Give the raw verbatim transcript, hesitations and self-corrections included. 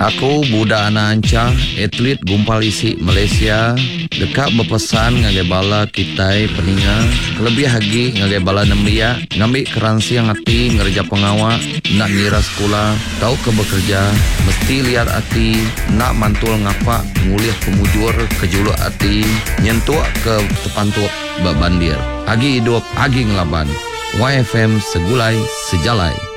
Aku budak anak anca, atlet gumpal isi Malaysia. Dekat berpesan ngagai bala kitai peninga. Kelebih lagi ngagai bala nemlia. Ngambil keransi yang hati ngerja pengawak. Nak ngira sekolah, tahu ke bekerja. Mesti lihat hati, nak mantul ngapak. Nguliah pemujur kejuluk hati. Nyentuak ke tepantuk babandir. Agi hidup, agi ngelaban. Y F M Segulai Sejalai.